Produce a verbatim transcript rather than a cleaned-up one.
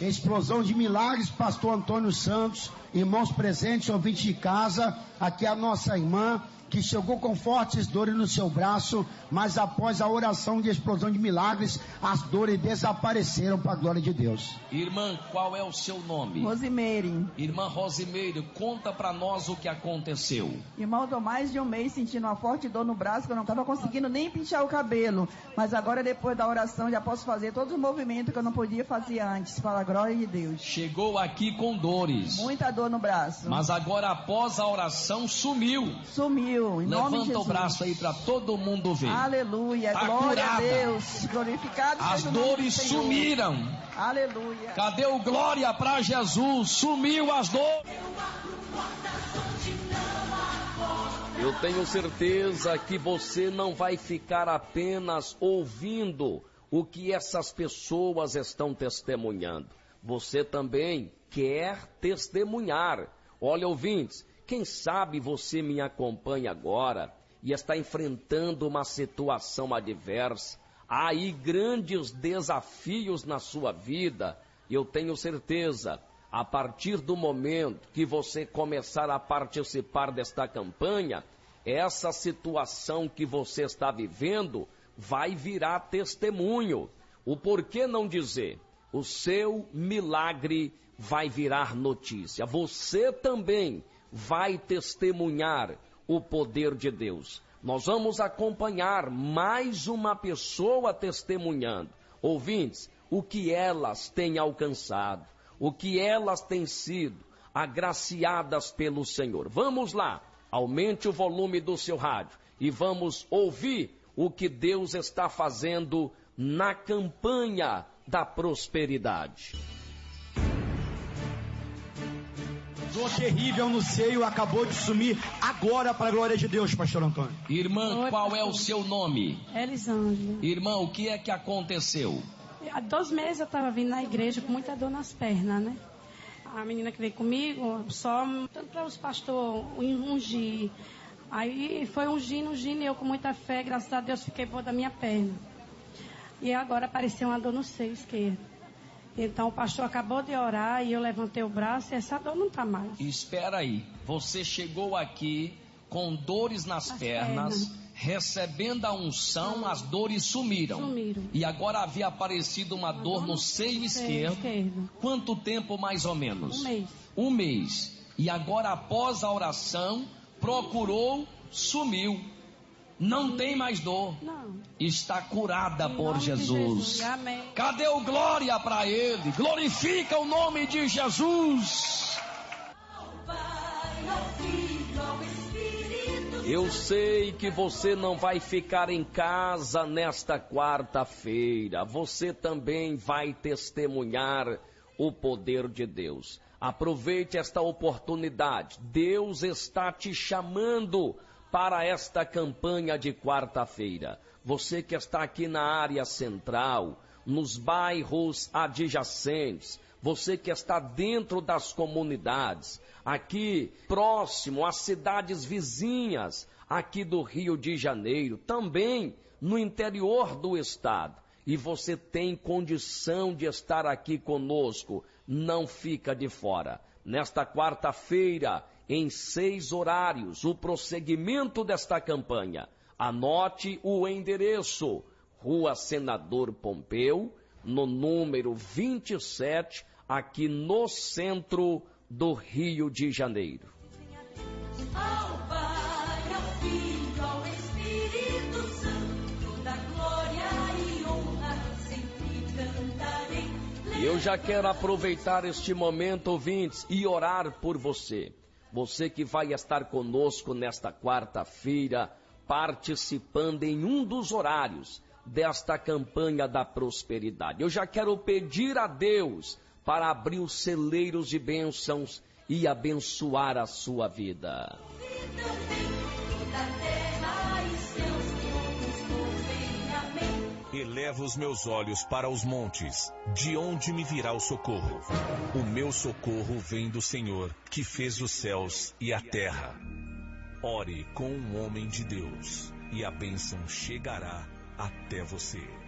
Explosão de Milagres, pastor Antônio Santos, irmãos presentes, ouvintes de casa, aqui é a nossa irmã, que chegou com fortes dores no seu braço, mas após a oração de explosão de milagres, as dores desapareceram para a glória de Deus. Irmã, qual é o seu nome? Rosimeire. Irmã Rosimeire, conta para nós o que aconteceu. Irmão, estou mais de um mês sentindo uma forte dor no braço, que eu não estava conseguindo nem pentear o cabelo, mas agora depois da oração já posso fazer todos os movimentos que eu não podia fazer antes, para a glória de Deus. Chegou aqui com dores. Muita dor no braço. Mas agora após a oração sumiu. Sumiu. Em nome de Levanta Jesus. o braço aí para todo mundo ver. Aleluia, Tá glória curada. a Deus, glorificado As seja o nome dores do Senhor. sumiram. Aleluia. Cadê o glória para Jesus? Sumiu as dores. Eu tenho certeza que você não vai ficar apenas ouvindo o que essas pessoas estão testemunhando. Você também quer testemunhar. Olha, ouvintes, quem sabe você me acompanha agora e está enfrentando uma situação adversa. Há aí grandes desafios na sua vida. Eu tenho certeza, a partir do momento que você começar a participar desta campanha, essa situação que você está vivendo vai virar testemunho. O porquê não dizer? O seu milagre vai virar notícia. Você também vai testemunhar o poder de Deus. Nós vamos acompanhar mais uma pessoa testemunhando. Ouvintes, o que elas têm alcançado, o que elas têm sido agraciadas pelo Senhor. Vamos lá, aumente o volume do seu rádio e vamos ouvir o que Deus está fazendo na campanha da prosperidade. Dor terrível no seio acabou de sumir agora para a glória de Deus, pastor Antônio. Irmã, Oi, qual pastor. é o seu nome? Elisângela. Irmã, o que é que aconteceu? Há dois meses eu estava vindo na igreja com muita dor nas pernas, né? A menina que veio comigo, só tanto para os pastores ungir. Aí foi ungindo, ungindo, e eu com muita fé, graças a Deus, fiquei boa da minha perna. E agora apareceu uma dor no seio esquerdo. Então o pastor acabou de orar e eu levantei o braço e essa dor não está mais. Espera aí, você chegou aqui com dores nas As pernas, pernas. recebendo a unção, as dores sumiram. Sumiram. E agora havia aparecido uma dor no seio esquerdo. esquerdo. Quanto tempo mais ou menos? Um mês. Um mês. E agora após a oração, procurou, sumiu. Não tem mais dor. Não. Está curada Em por nome de Jesus. Jesus. Amém. Cadê o glória para ele? Glorifica o nome de Jesus. Eu sei que você não vai ficar em casa nesta quarta-feira. Você também vai testemunhar o poder de Deus. Aproveite esta oportunidade. Deus está te chamando para esta campanha de quarta-feira. Você que está aqui na área central, nos bairros adjacentes, você que está dentro das comunidades, aqui próximo às cidades vizinhas, aqui do Rio de Janeiro, também no interior do estado, e você tem condição de estar aqui conosco, não fica de fora. Nesta quarta-feira, em seis horários, o prosseguimento desta campanha. Anote o endereço, Rua Senador Pompeu, no número vinte e sete, aqui no centro do Rio de Janeiro. Ao Pai, ao Filho, ao Espírito Santo, da glória e honra sempre cantarei. Eu já quero aproveitar este momento, ouvintes, e orar por você. Você que vai estar conosco nesta quarta-feira, participando em um dos horários desta campanha da prosperidade. Eu já quero pedir a Deus para abrir os celeiros de bênçãos e abençoar a sua vida. Elevo os meus olhos para os montes, de onde me virá o socorro? O meu socorro vem do Senhor, que fez os céus e a terra. Ore com um homem de Deus, e a bênção chegará até você.